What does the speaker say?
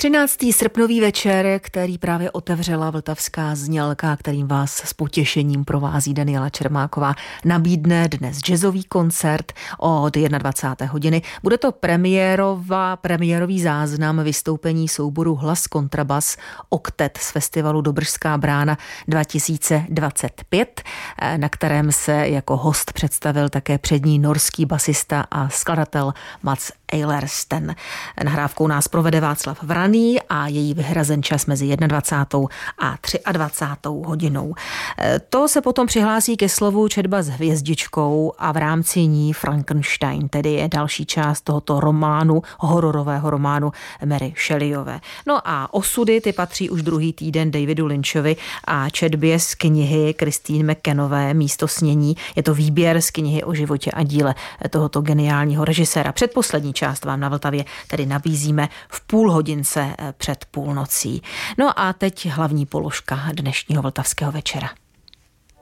13. srpnový večer, který právě otevřela vltavská znělka, kterým vás s potěšením provází Daniela Čermáková, nabídne dnes jazzový koncert od 21. hodiny. Bude to premiérový záznam vystoupení souboru Hlas kontrabas Oktet z festivalu Dobržská brána 2025, na kterém se jako host představil také přední norský basista a skladatel Mats Eilersten. Nahrávkou nás provede Václav Vraný a její vyhrazen čas mezi 21. a 23. hodinou. To se potom přihlásí ke slovu četba s hvězdičkou a v rámci ní Frankenstein, tedy je další část tohoto románu, hororového románu Mary Shelleyové. No a osudy ty patří už druhý týden Davidu Lynchovi a četbě z knihy Christine McKennové Místo snění. Je to výběr z knihy o životě a díle tohoto geniálního režiséra. Předposlední část vám na Vltavě tedy nabízíme v půl hodince před půlnocí. No a teď hlavní položka dnešního vltavského večera.